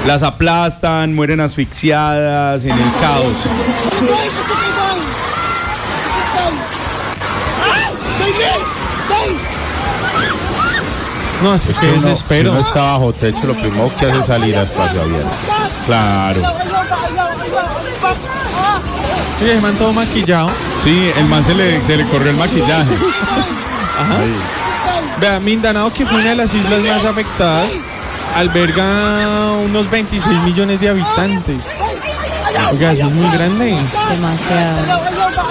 las aplastan, mueren asfixiadas en el caos. No, es que desespero. Si uno está bajo techo, lo primero que hace es salir a espacio abierto. Claro. Y el man todo maquillado. Sí, el man se le corrió el maquillaje. Ajá. Vea, Mindanao, que fue una de las islas más afectadas, alberga unos 26 millones de habitantes. Oiga, eso es muy grande. Demasiado.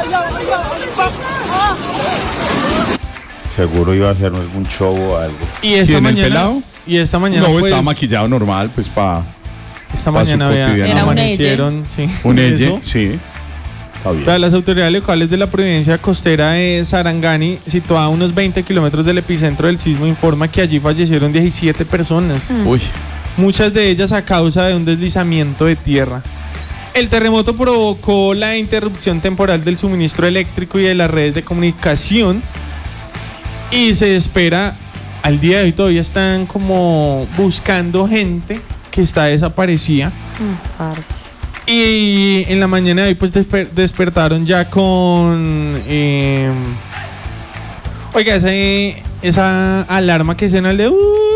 Seguro iba a hacer algún show o algo. Y esta ¿Quién, el mañana. pelado? Y esta mañana. No, pues, estaba maquillado normal, pues para Esta pa' su mañana, vea, cotidiano. Era un amanecieron. Sí, un elle, eso. sí. Está bien. Las autoridades locales de la provincia costera de Sarangani, situada a unos 20 kilómetros del epicentro del sismo, informa que allí fallecieron 17 personas. Uy, Muchas de ellas a causa de un deslizamiento de tierra. El terremoto provocó la interrupción temporal del suministro eléctrico y de las redes de comunicación. Y se espera, al día de hoy todavía están como buscando gente que está desaparecida. Parce. Y en la mañana de hoy pues despertaron ya con... oiga, esa alarma que suena el de...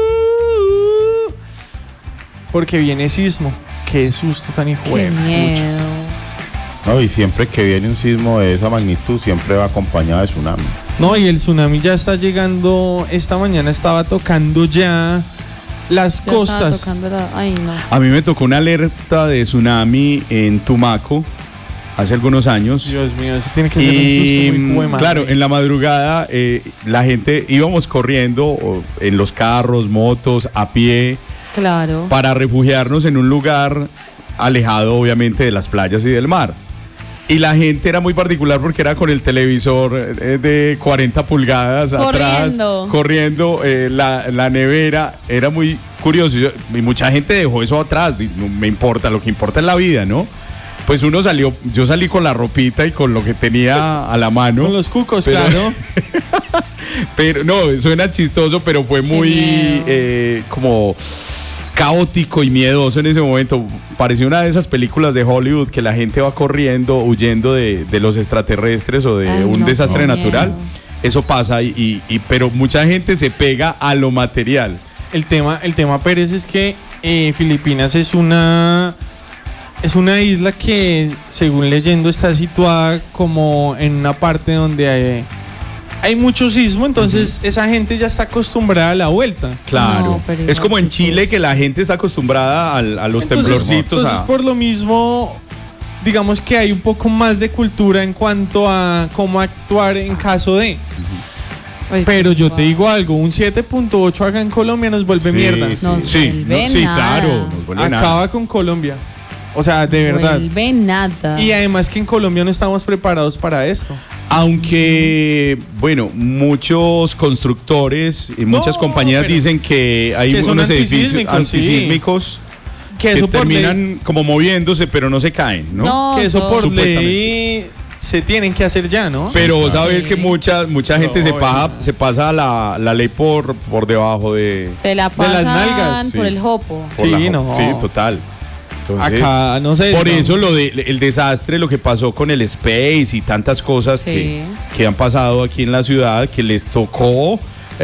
porque viene sismo. Qué susto tan hijo Qué de pucha. miedo. No, y siempre que viene un sismo de esa magnitud, siempre va acompañado de tsunami. No, y el tsunami ya está llegando. Esta mañana estaba tocando ya las Ya estaba costas. tocando ay, no. a mí me tocó una alerta de tsunami en Tumaco hace algunos años. Dios mío, eso tiene que ser un susto muy hijo de madre. Claro, en la madrugada la gente íbamos corriendo en los carros, motos, a pie, Claro. para refugiarnos en un lugar alejado obviamente de las playas y del mar. Y la gente era muy particular porque era con el televisor de 40 pulgadas Corriendo. atrás, corriendo, la nevera, era muy curioso. Y mucha gente dejó eso atrás, no me importa, lo que importa es la vida, ¿no? Pues uno salió, yo salí con la ropita y con lo que tenía a la mano. Con los cucos, Pero- claro. Pero no, suena chistoso, pero fue muy miedo. como caótico y miedoso en ese momento. Parecía una de esas películas de Hollywood que la gente va corriendo, huyendo de los extraterrestres o de Ay, un no, desastre qué natural. miedo. Eso pasa, pero mucha gente se pega a lo material. El tema, Pérez, es que Filipinas es una isla que, según leyendo, está situada como en una parte donde hay mucho sismo, entonces esa gente ya está acostumbrada a la vuelta. Claro. No, pero es como en igual, Chile Jesús. que la gente está acostumbrada a los temblorcitos. Entonces, por lo mismo, digamos que hay un poco más de cultura en cuanto a cómo actuar en caso de. Ay, Pero yo te wow. digo algo, un 7.8 acá en Colombia nos vuelve Sí, mierda. sí. No Sí, vuelve sí, nada. claro. Nos vuelve nada. Acaba con Colombia. O sea, de verdad. Vuelve nada. Y además que en Colombia no estamos preparados para esto. Aunque, bueno, muchos constructores y muchas compañías pero- dicen que hay que son unos edificios antisísmicos, sí. antisísmicos Que que eso por terminan como moviéndose, pero no se caen, ¿no? No, Que eso por Supuestamente. ley se tienen que hacer ya, ¿no? Pero sabes Sí. que mucha gente No, se pasa la ley por debajo de se la de las pasan nalgas, por sí. el jopo. por Sí, la- no. Sí, total. Entonces, Acá, no sé. por no. eso el desastre, lo que pasó con el Space y tantas cosas Sí. que han pasado aquí en la ciudad, que les tocó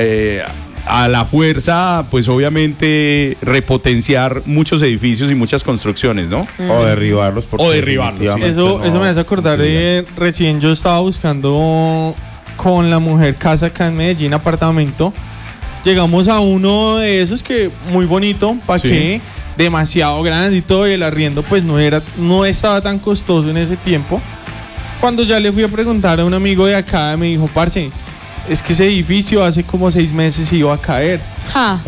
a la fuerza, pues obviamente repotenciar muchos edificios y muchas construcciones, ¿no? O derribarlos. porque O derribarlos, sí. definitivamente Eso me hace acordar de recién yo estaba buscando con la mujer casa acá en Medellín, apartamento. Llegamos a uno de esos que muy bonito, ¿para Sí. qué? Demasiado grande y todo, y el arriendo pues no estaba tan costoso en ese tiempo. Cuando ya le fui a preguntar a un amigo de acá, me dijo, parce, es que ese edificio hace como 6 meses iba a caer. Ja.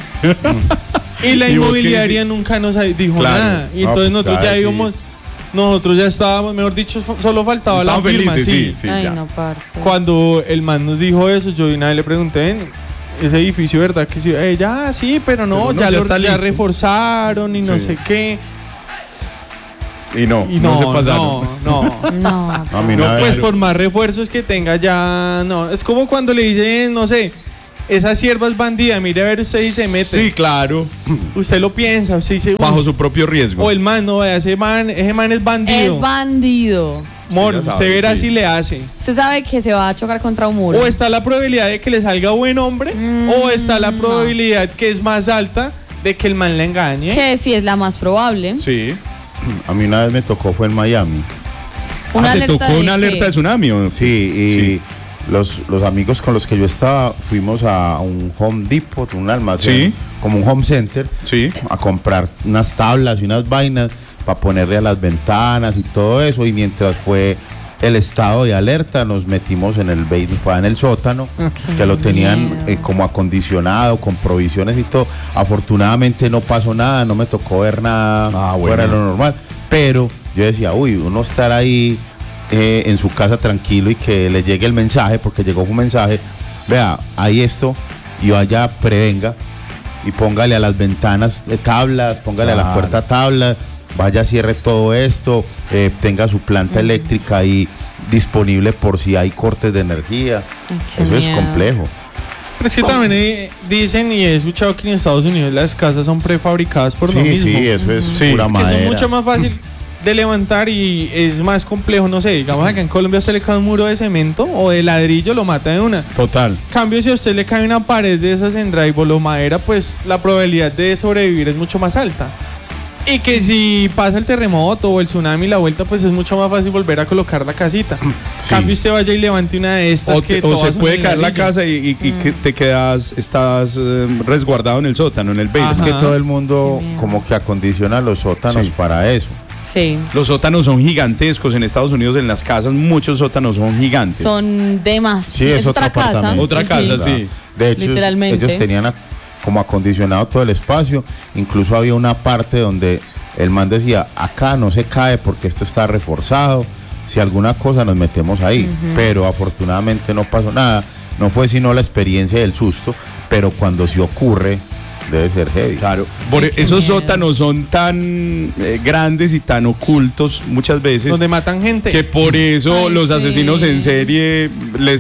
Y la ¿Y vos qué inmobiliaria dices? nunca nos dijo Claro. nada. Y No, entonces pues, nosotros claro, ya sí. íbamos, nosotros ya estábamos, mejor dicho, solo faltaba Estaban la firma, felices, sí. sí, Ay, ya. no, parce. Cuando el man nos dijo eso, yo de una vez le pregunté, "Ven, ese edificio, ¿verdad? Que sí, ya, sí, pero no, Pero no, ya, ya está ya listo". reforzaron y no Sí. sé qué. Y no Y se pasaron. No, A mí No, nada de pues eso. por más refuerzos que tenga ya, no. Es como cuando le dicen, no sé, esa sierva es bandida, mire a ver usted y se mete. Sí, claro. Usted lo piensa, usted dice, Bajo su propio riesgo. o el man, no, vea, ese man es bandido. Es bandido. Mor, Sí, ya se sabe, verá sí. si le hace. Usted sabe que se va a chocar contra un muro. O está la probabilidad de que le salga buen hombre, o está la probabilidad que es más alta de que el man le engañe. Que sí es la más probable. Sí. A mí una vez me tocó, fue en Miami. Una ¿Te alerta tocó de una qué? alerta de tsunami? ¿O? Sí, y Sí. los amigos con los que yo estaba fuimos a un Home Depot, un almacén, Sí. como un home center, Sí. a comprar unas tablas y unas vainas para ponerle a las ventanas y todo eso. Y mientras fue el estado de alerta, nos metimos en el en el sótano, que lo tenían miedo. como acondicionado, con provisiones y todo. Afortunadamente no pasó nada, no me tocó ver nada Bueno. fuera de lo normal. Pero yo decía, uy, uno estar ahí en su casa tranquilo y que le llegue el mensaje, porque llegó un mensaje, vea, hay esto, y vaya, prevenga y póngale a las ventanas tablas, póngale a la Claro. puerta tablas, vaya, cierre todo esto, tenga su planta eléctrica ahí disponible por si hay cortes de energía. Qué Eso es miedo. complejo. Pero es que también dicen, y he escuchado que en Estados Unidos las casas son prefabricadas por lo Sí, mismo. sí, eso es Sí, pura Que madera. son mucho más fácil de levantar y es más complejo, no sé, digamos acá en Colombia a usted le cae un muro de cemento o de ladrillo, lo mata de una. Total. Cambio, si a usted le cae una pared de esas en drywall o madera, pues la probabilidad de sobrevivir es mucho más alta. Y que si pasa el terremoto o el tsunami la vuelta, pues es mucho más fácil volver a colocar la casita. Sí. Cambio, usted vaya y levante una de estas O, que o todas se son puede de caer la ladrillo. casa y que te quedas, estás resguardado en el sótano, en el basement. Es que Ajá. todo el mundo Qué miedo. como que acondiciona los sótanos Sí. para eso. Sí. Los sótanos son gigantescos en Estados Unidos, en las casas, muchos sótanos son gigantes. Son demasiado. Sí, es otro otra casa. apartamento. Otra casa, sí. De hecho, Literalmente. ellos tenían como acondicionado todo el espacio. Incluso había una parte donde el man decía, acá no se cae porque esto está reforzado. Si alguna cosa nos metemos ahí. Pero afortunadamente no pasó nada. No fue sino la experiencia del susto. Pero cuando se ocurre, debe ser heavy. Claro. Ay, qué Esos miedo. sótanos son tan grandes y tan ocultos muchas veces Donde matan gente. que por eso Ay, los sí. asesinos en serie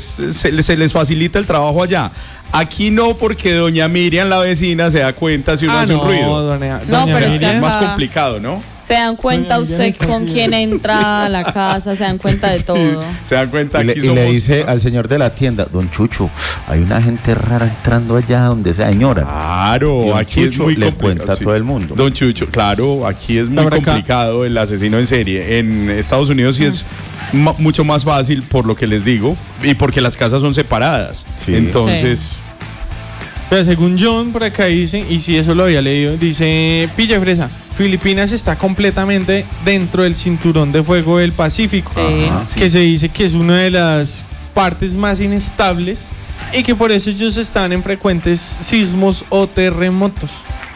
se les facilita el trabajo allá. Aquí no, porque doña Miriam, la vecina, se da cuenta si uno hace un ruido. doña No, pero es que Miriam. Es más Ajá. complicado, ¿no? Se dan cuenta Doña usted Miriam, con quién entra a la casa, se dan cuenta de todo. Se dan cuenta Y le, aquí y le somos- dice al señor de la tienda, don Chucho, hay una gente rara entrando allá donde esa señora. Claro, Y don aquí es Chucho muy le complicado, cuenta a sí. todo el mundo. Don Chucho, claro, aquí es muy Por acá. complicado el asesino en serie. En Estados Unidos sí es mucho más fácil, por lo que les digo, y porque las casas son separadas. Sí. Entonces, Pero según John, por acá dice, y si eso lo había leído, dice, pilla fresa, Filipinas está completamente dentro del cinturón de fuego del Pacífico, Sí. Ajá, sí. que se dice que es una de las partes más inestables y que por eso ellos están en frecuentes sismos o terremotos.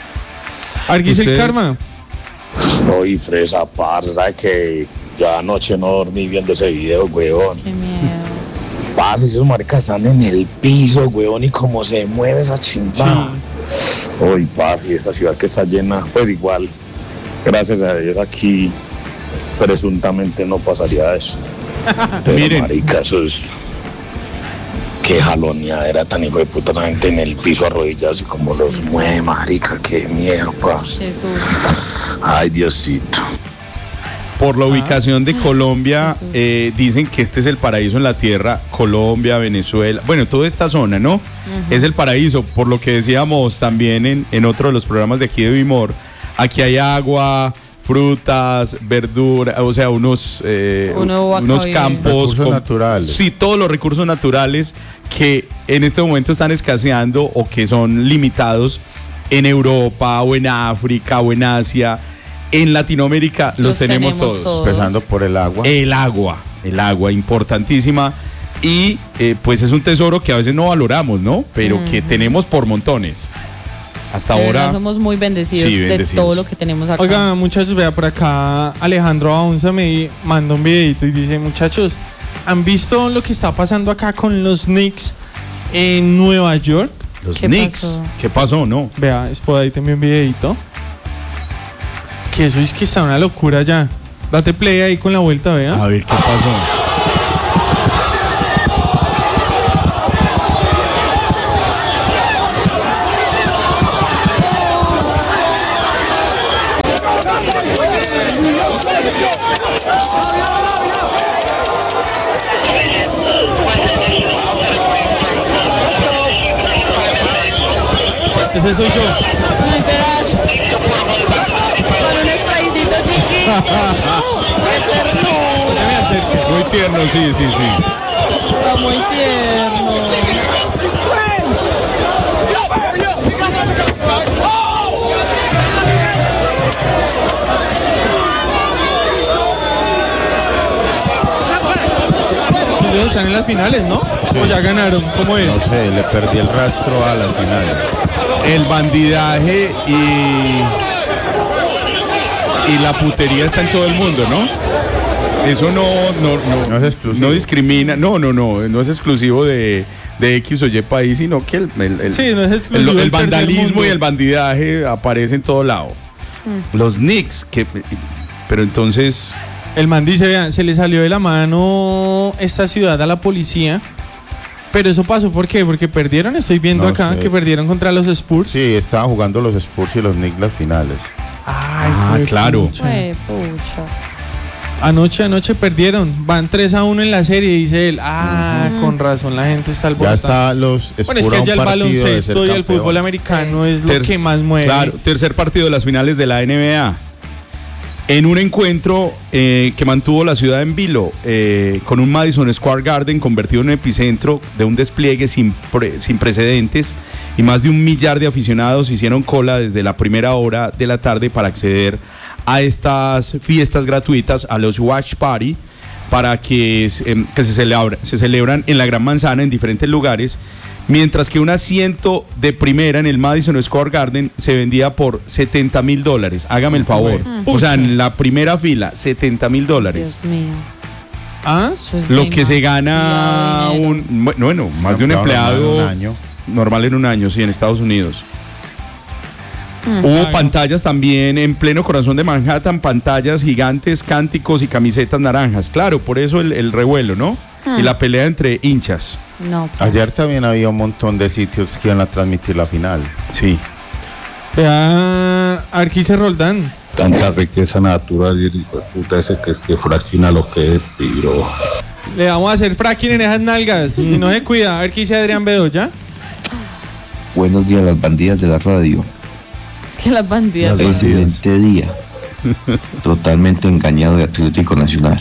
Arguis el ¿Ustedes? karma. Soy fresa, parce, ¿sabe que yo anoche no dormí viendo ese video, weón? Qué miedo. Parce, esos maricas están en el piso, weón, y cómo se mueve esa chimba. Uy, parce, y esta ciudad que está llena, pues igual, gracias a Dios aquí presuntamente no pasaría eso. Pero Miren. marica, eso es... Qué jaloneadera tan hijo de puta, la gente en el piso arrodillados y como los mueve, marica, qué miedo, parce. Jesús. Ay, Diosito. por la ubicación de Colombia, Jesús. dicen que este es el paraíso en la tierra. Colombia, Venezuela, bueno, toda esta zona, ¿no? Es el paraíso, por lo que decíamos también en otro de los programas de aquí de Vimor. Aquí hay agua, frutas, verdura, o sea, unos Uno acá unos vive. campos Recursos naturales. Sí, todos los recursos naturales que en este momento están escaseando o que son limitados en Europa o en África o en Asia. En Latinoamérica los tenemos todos. Empezando por el agua. El agua, importantísima. Y pues es un tesoro que a veces no valoramos, ¿no? Pero que tenemos por montones. Hasta De verdad, ahora. somos muy bendecidos, Sí, de bendecidos. todo lo que tenemos acá. Oiga, muchachos, vea por acá, Alejandro Aunza me manda un videito y dice, muchachos, ¿han visto lo que está pasando acá con los Knicks en Nueva York? Los ¿Qué Knicks. pasó? ¿Qué pasó? No. Vea, después ahí también un videito. Que eso es que está una locura ya. Date play ahí con la vuelta, vea. A ver qué pasó. Ese soy yo. Literal. Con un spraycito chiquito. ¡Qué ternura! Ya me acerco. Muy tierno, sí, sí, sí. Está muy tierno. Ellos están en las finales, ¿no? O ya ganaron, ¿cómo es? No sé, le perdí el rastro a las finales. El bandidaje y la putería está en todo el mundo, ¿no? Eso no No es exclusivo. no discrimina, no es exclusivo de X o Y país, sino que Sí, no es exclusivo el del tercer vandalismo mundo. y el bandidaje aparece en todo lado. Los Knicks, pero entonces El man dice, vean, se le salió de la mano esta ciudad a la policía. Pero eso pasó, ¿por qué? Porque perdieron, estoy viendo No acá sé. que perdieron contra los Spurs. Sí, estaban jugando los Spurs y los Knicks las finales. Ay, claro. pucha. Fue pucha. Anoche perdieron. Van 3-1 en la serie, dice él. Con razón, la gente está al Ya está los Spurs. Bueno, es que a un ya el partido de ser baloncesto y el campeón. fútbol americano es lo que más mueve. Claro, tercer partido de las finales de la NBA. En un encuentro que mantuvo la ciudad en vilo, con un Madison Square Garden convertido en un epicentro de un despliegue sin precedentes, y más de 1 millar de aficionados hicieron cola desde la primera hora de la tarde para acceder a estas fiestas gratuitas, a los Watch Party, para que se celebran en la Gran Manzana en diferentes lugares. Mientras que un asiento de primera en el Madison Square Garden se vendía por $70,000. Hágame el favor. O sea, en la primera fila, $70,000. Dios mío. ¿Ah? Eso es Lo que se demasiado gana dinero. más de un Claro, empleado un año. normal en un año, sí, en Estados Unidos. Hubo pantallas también en pleno corazón de Manhattan, pantallas gigantes, cánticos y camisetas naranjas. Claro, por eso el revuelo, ¿no? Y la pelea entre hinchas. No. Pues. Ayer también había un montón de sitios que iban a transmitir la final. Sí. Vea, a ver qué dice Roldán. Tanta riqueza natural y el hijo de puta ese que es que fracciona lo que es, piro. Le vamos a hacer fracking en esas nalgas. Si no se cuida, a ver qué dice Adrián Bedoya. Buenos días, las bandidas de la radio. Es que las bandidas. Excelente día. Totalmente engañado de Atlético Nacional.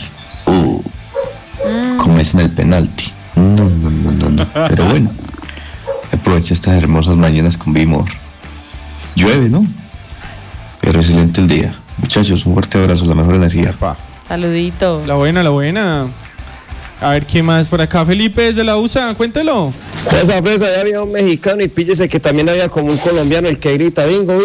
Como es en el penalti. No. Pero bueno, aprovecha estas hermosas mañanas con Bimor. Llueve, ¿no? Pero excelente el día. Muchachos, un fuerte abrazo, la mejor energía. Epa. Saludito. La buena. A ver qué más por acá. Felipe desde la USA, cuéntelo. Fresa, ya había un mexicano y píllese que también había como un colombiano el que grita bingo,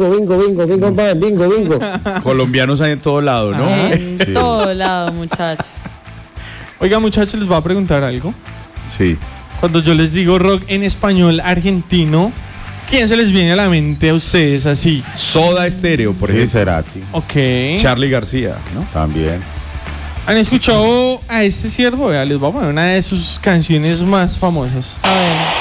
bingo. Colombianos hay en todo lado, ¿no? En todo lado, muchachos. Oiga, muchachos, les voy a preguntar algo. Sí. Cuando yo les digo rock en español argentino, ¿quién se les viene a la mente a ustedes así? Soda Stereo, por Sí, ejemplo. Cerati. Ok. Charly García, ¿no? También. ¿Han escuchado a este siervo? Vea, les voy a poner una de sus canciones más famosas. A ver.